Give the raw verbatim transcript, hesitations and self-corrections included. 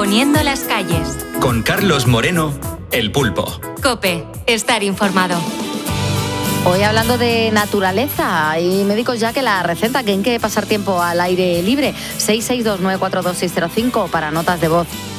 Poniendo las calles. Con Carlos Moreno, El Pulpo. COPE, estar informado. Hoy hablando de naturaleza, hay médicos ya que la recetan que hay que pasar tiempo al aire libre. seis seis dos nueve cuatro dos seis cero cinco para notas de voz.